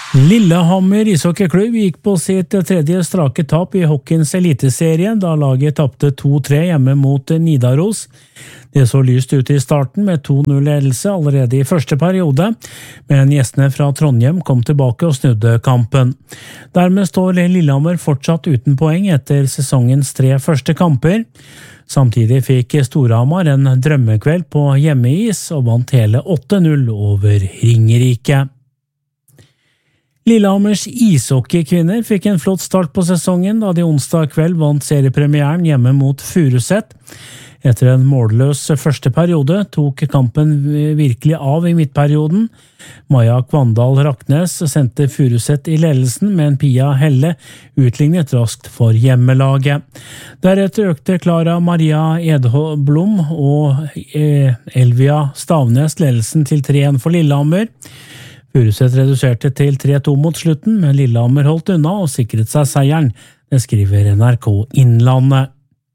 Lillehammer ishockeyklubb gikk på sitt tredje strake tap i hockeyens eliteserie, da laget tapte 2-3 hjemme mot Nidaros. Det så lyst ut i starten med 2-0-ledelse allerede i første periode, men gjestene fra Trondheim kom tilbake og snudde kampen. Dermed står Lillehammer fortsatt uten poeng etter sesongens 3 første kamper. Samtidig fikk Storhamar en drømmekveld på hjemmeis og vant hele 8-0 over Ringerike. Lillehammers ishockeykvinner fikk en flott start på sesongen da de onsdag kveld vant seriepremieren hjemme mot Furuset. Etter en målløs første periode tok kampen virkelig av i midtperioden. Maja Kvandal Raknes sendte Furuset i ledelsen, men Pia Helle utlignet raskt for hjemmelaget. Deretter økte Clara Maria Edholm og Elvia Stavnes ledelsen til 3-1 for Lillehammer. Furuset reduserte til 3-2 mot slutten, men Lillehammer holdt unna og sikret seg seieren, det skriver NRK Innlandet.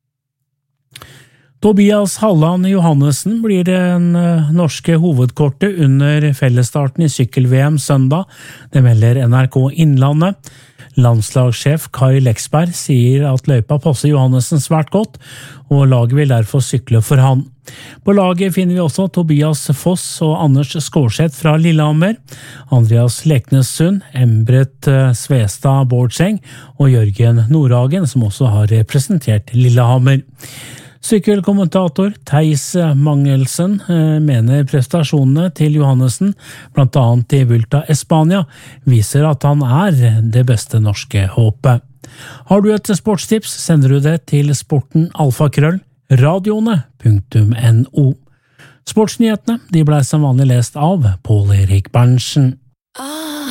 Tobias Halland Johannessen blir den norske hovedkortet under fellesstarten i sykkel-VM søndag, det melder NRK Innlandet. Landslagssjef Kai Leksberg sier at løypa passer Johannessen svært godt, og laget vil derfor sykle for han. På laget finner vi også Tobias Foss og Anders Skårseth fra Lillehammer, Andreas Leknessund, Embret Svestad Bårdseng og Jørgen Nordhagen, som også har representert Lillehammer. Sykkelkommentator Theis Mangelsen mener prestasjonene til Johannessen, blant annet i Vuelta Espania, viser at han det beste norske håpet. Har du et sportstips, sender du det til sportenalfakrøll.radioene.no. Sportsnyhetene ble som vanlig lest av Pål Erik Berntsen.